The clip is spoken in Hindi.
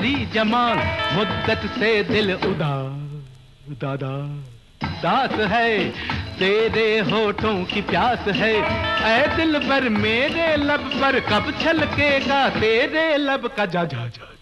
जमाल मुद्दत से दिल उदास दादा दास है, तेरे होठों की प्यास है। ऐ दिल पर मेरे लब पर कब छलकेगा तेरे लब का जा जा जा।